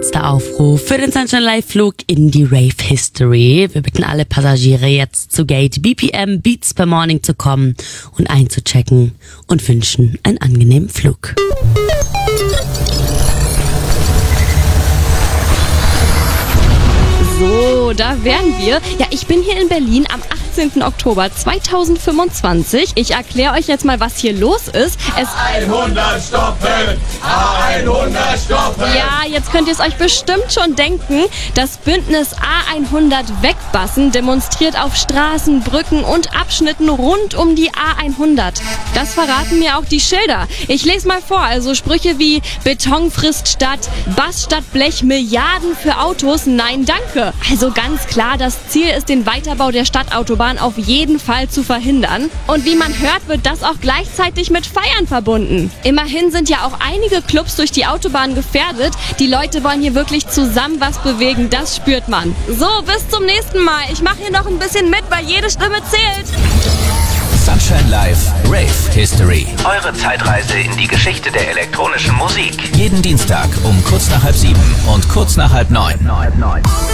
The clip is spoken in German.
letzter Aufruf für den Sunshine Live Flug in die Rave History. Wir bitten alle Passagiere jetzt zu Gate BPM Beats per Morning zu kommen und einzuchecken und wünschen einen angenehmen Flug. So, da wären wir. Ja, ich bin hier in Berlin am 18. Oktober 2025. Ich erkläre euch jetzt mal, was hier los ist. A100 stoppen! A100 stoppen! Ja, jetzt könnt ihr es euch bestimmt schon denken. Das Bündnis A100 Wegbassen demonstriert auf Straßen, Brücken und Abschnitten rund um die A100. Das verraten mir auch die Schilder. Ich lese mal vor, also Sprüche wie Beton frisst Stadt, Bass statt Blech, Milliarden für Autos, nein danke. Also ganz klar, das Ziel ist, den Weiterbau der Stadtautobahn auf jeden Fall zu verhindern. Und wie man hört, wird das auch gleichzeitig mit Feiern verbunden. Immerhin sind ja auch einige Clubs durch die Autobahn gefährdet. Die Leute wollen hier wirklich zusammen was bewegen, das spürt man. So, bis zum nächsten Mal. Ich mache hier noch ein bisschen mit, weil jede Stimme zählt. Sunshine Live Rave History. Eure Zeitreise in die Geschichte der elektronischen Musik. Jeden Dienstag um kurz nach 6:30 und kurz nach 8:30.